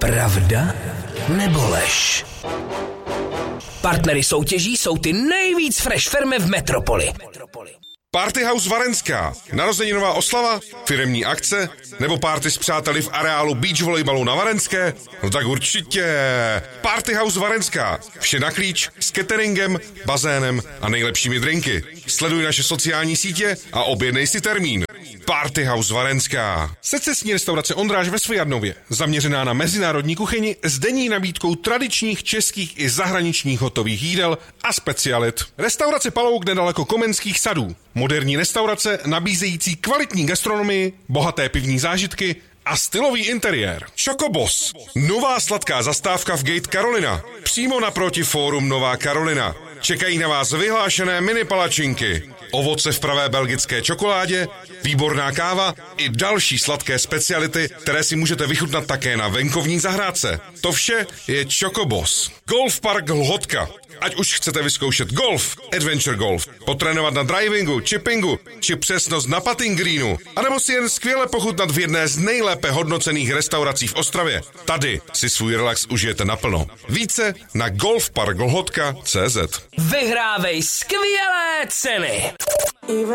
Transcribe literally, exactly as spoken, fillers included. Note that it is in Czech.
Pravda nebo lež? Partnery soutěží jsou ty nejvíc fresh firmy v metropoli. Party House Varenská. Narozeninová oslava, firemní akce nebo party s přáteli v areálu beach volejbalu na Varenské? No tak určitě. Party House Varenská. Vše na klíč s cateringem, bazénem a nejlepšími drinky. Sleduj naše sociální sítě a objednej si termín. Party House Varenská. Secesní restaurace Ondráš ve Svojadnově. Zaměřená na mezinárodní kuchyni s denní nabídkou tradičních českých i zahraničních hotových jídel a specialit. Restaurace Palouk nedaleko Komenských sadů. Moderní restaurace nabízející kvalitní gastronomii, bohaté pivní zážitky a stylový interiér. Chocobos. Nová sladká zastávka v Gate Carolina. Přímo naproti Fórum Nová Karolina. Čekají na vás vyhlášené mini palačinky, ovoce v pravé belgické čokoládě, výborná káva i další sladké speciality, které si můžete vychutnat také na venkovní zahrádce. To vše je Chocobos. Golf Park Lhotka. Ať už chcete vyzkoušet golf, adventure golf, potrénovat na drivingu, chippingu, či přesnost na putting greenu, anebo si jen skvěle pochutnat v jedné z nejlépe hodnocených restaurací v Ostravě. Tady si svůj relax užijete naplno. Více na golf park lhotka tečka cé zet. Vyhrávej skvělé ceny!